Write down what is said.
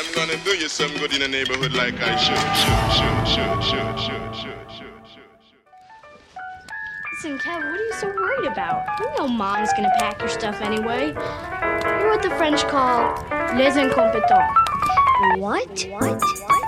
I'm gonna do you some good in the neighborhood like I should. Listen, Kev, what are you so worried about? You know Mom's gonna pack your stuff anyway. You're what the French call les incompetents. What?